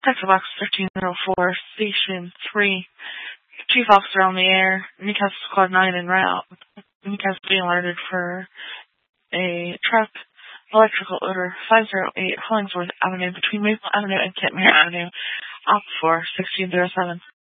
Sector Box 1304, Station 3. Chief Officer on the air. Newcastle Squad 9 en route. Newcastle being alerted for a truck, electrical odor, 508 Hollingsworth Avenue between Maple Avenue and Kentmere Avenue. Op 4, 1607.